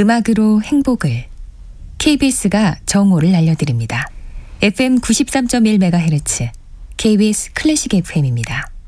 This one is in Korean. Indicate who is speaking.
Speaker 1: 음악으로 행복을. KBS가 정오를 알려드립니다. FM 93.1MHz KBS 클래식 FM입니다.